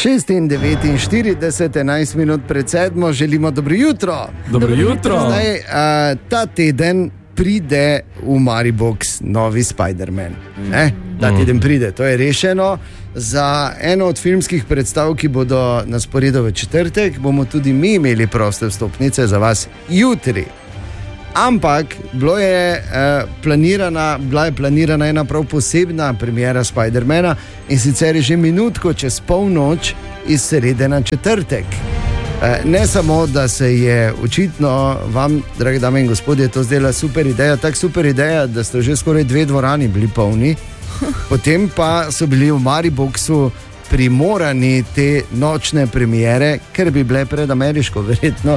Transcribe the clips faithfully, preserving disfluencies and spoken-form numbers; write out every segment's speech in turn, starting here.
šestindevetinštirideset, enajst minut pred sedmo, želimo dobro jutro. Dobro jutro. Zdaj, uh, ta teden pride v Maribox novi Spider-Man. Ne? Ta teden pride, to je rešeno. Za eno od filmskih predstav, ki bodo na sporedu v četrtek, bomo tudi mi imeli proste vstopnice za vas jutri. Ampak bilo je, eh, planirana, bila je planirana ena prav posebna premiera Spider-mana, in sicer je že minutko čez polnoč iz srede na četrtek. Eh, ne samo, da se je očitno vam, dragi dame in gospodje, to zdela super ideja, tak super ideja, da ste že skoraj dve dvorani bili polni, potem pa so bili v Mariboxu primorani te nočne premiere, ker bi bile pred ameriško, verjetno,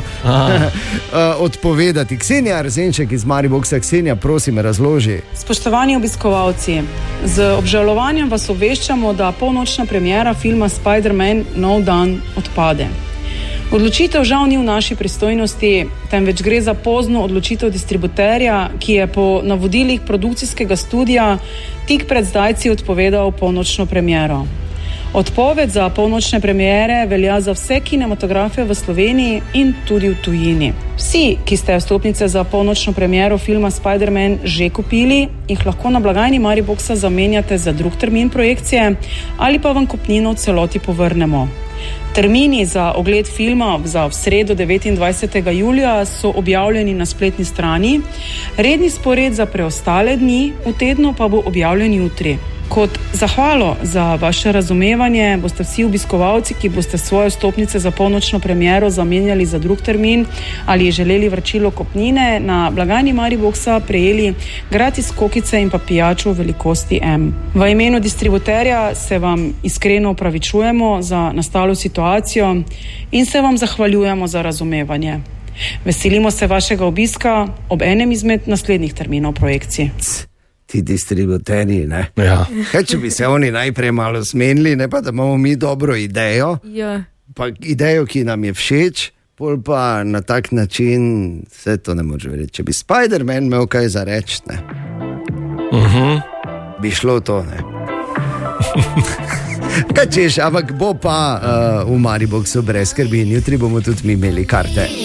odpovedati. Ksenija Arzenček iz Mariboxa. Ksenija, prosim, razloži. Spoštovani obiskovalci, z obžalovanjem vas obveščamo, da polnočna premiera filma Spider-Man Nov dan odpade. Odločitev žal ni v naši pristojnosti, temveč gre za pozno odločitev distributerja, ki je po navodilih produkcijskega studia tik pred zdajci odpovedal polnočno premiero. Odpoved za polnočne premiere velja za vse kinematografe v Sloveniji in tudi v tujini. Vsi, ki ste vstopnice za polnočno premiero filma Spider-Man že kupili, jih lahko na blagajni Mariboxa zamenjate za drug termin projekcije ali pa vam kupnino v celoti povrnemo. Termini za ogled filma za v sredo devetindvajsetega julija so objavljeni na spletni strani, redni spored za preostale dni v tednu pa bo objavljen jutri. Kot zahvalo za vaše razumevanje boste vsi obiskovalci, ki boste svoje vstopnice za polnočno premiero zamenjali za drug termin ali želeli vračilo kupnine, na blagajni Mariboxa prejeli gratis kokice in pa pijačo v velikosti M. V imenu distributerja se vam iskreno opravičujemo za nastalo situacijo in se vam zahvaljujemo za razumevanje. Veselimo se vašega obiska ob enem izmed naslednjih terminov projekcij. Ti distributerji, ne? Ja. Kaj, če bi se oni najprej malo zmenili, ne pa da imamo mi dobro idejo, Ja. pa idejo, ki nam je všeč, pol pa na tak način, vse to ne može verjeti. Če bi Spider-Man imel kaj za reči, ne? Uh-huh. Bi šlo to, ne? Kaj češ, ampak bo pa uh, v Mariboxu brez skrbi in jutri bomo tudi mi imeli karte.